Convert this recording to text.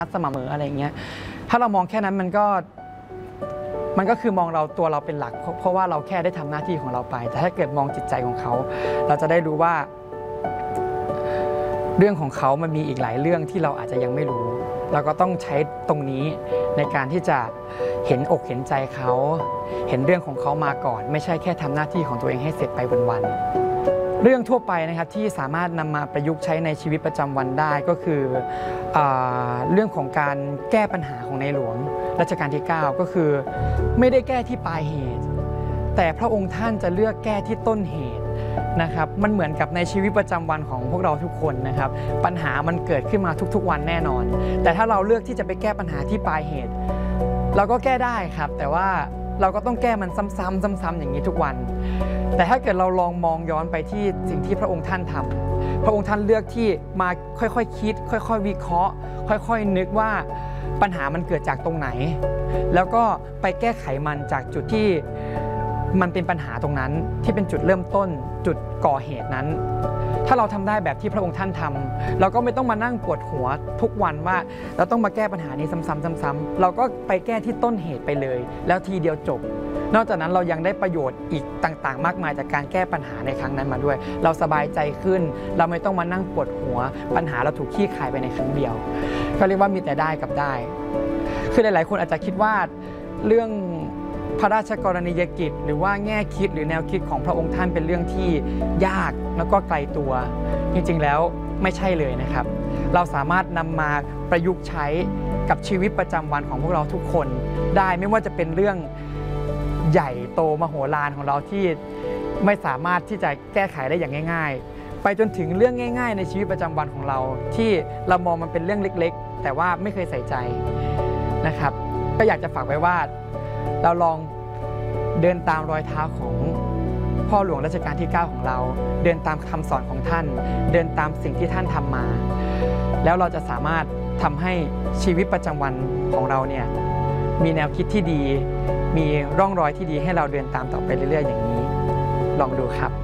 สม่ำเสมออะไรเงี้ยถ้าเรามองแค่นั้นมันก็คือมองตัวเราเป็นหลักเพราะว่าเราแค่ได้ทำหน้าที่ของเราไปแต่ถ้าเกิดมองจิตใจของเขาเราจะได้รู้ว่าเรื่องของเขามันมีอีกหลายเรื่องที่เราอาจจะยังไม่รู้เราก็ต้องใช้ตรงนี้ในการที่จะเห็นอกเห็นใจเขาเห็นเรื่องของเขามาก่อนไม่ใช่แค่ทำหน้าที่ของตัวเองให้เสร็จไปวันๆเรื่องทั่วไปนะครับที่สามารถนำมาประยุกต์ใช้ในชีวิตประจำวันได้ก็คือเรื่องของการแก้ปัญหาของในหลวงรัชกาลที่ 9 ก็คือไม่ได้แก้ที่ปลายเหตุแต่พระองค์ท่านจะเลือกแก้ที่ต้นเหตุนะครับมันเหมือนกับในชีวิตประจำวันของพวกเราทุกคนนะครับปัญหามันเกิดขึ้นมาทุกๆวันแน่นอนแต่ถ้าเราเลือกที่จะไปแก้ปัญหาที่ปลายเหตุเราก็แก้ได้ครับแต่ว่าเราก็ต้องแก้มันซ้ำๆอย่างนี้ทุกวันแต่ถ้าเกิดเราลองมองย้อนไปที่สิ่งที่พระองค์ท่านทำพระองค์ท่านเลือกที่มาค่อยๆคิดค่อยๆวิเคราะห์ค่อยๆนึกว่าปัญหามันเกิดจากตรงไหนแล้วก็ไปแก้ไขมันจากจุดที่มันเป็นปัญหาตรงนั้นที่เป็นจุดเริ่มต้นจุดก่อเหตุนั้นถ้าเราทำได้แบบที่พระองค์ท่านทำเราก็ไม่ต้องมานั่งปวดหัวทุกวันว่าเราต้องมาแก้ปัญหานี้ซ้ำๆเราก็ไปแก้ที่ต้นเหตุไปเลยแล้วทีเดียวจบนอกจากนั้นเรายังได้ประโยชน์อีกต่างๆมากมายจากการแก้ปัญหาในครั้งนั้นมาด้วยเราสบายใจขึ้นเราไม่ต้องมานั่งปวดหัวปัญหาเราถูกคลี่คลายไปในครั้งเดียวก็เรียกว่ามีแต่ได้กับได้คือหลายๆคนอาจจะคิดว่าเรื่องพระราชกรณียกิจหรือว่าแง่คิดหรือแนวคิดของพระองค์ท่านเป็นเรื่องที่ยากแล้วก็ไกลตัวจริงๆแล้วไม่ใช่เลยนะครับเราสามารถนำมาประยุกต์ใช้กับชีวิตประจำวันของพวกเราทุกคนได้ไม่ว่าจะเป็นเรื่องใหญ่โตมโหฬารของเราที่ไม่สามารถที่จะแก้ไขได้อย่างง่ายๆไปจนถึงเรื่องง่ายๆในชีวิตประจำวันของเราที่เรามองมันเป็นเรื่องเล็กๆแต่ว่าไม่เคยใส่ใจนะครับก็อยากจะฝากไว้ว่าเราลองเดินตามรอยเท้าของพ่อหลวงรัชกาลที่ 9 ของเราเดินตามคำสอนของท่านเดินตามสิ่งที่ท่านทำมาแล้วเราจะสามารถทำให้ชีวิตประจำวันของเราเนี่ยมีแนวคิดที่ดีมีร่องรอยที่ดีให้เราเดินตามต่อไปเรื่อยๆอย่างนี้ลองดูครับ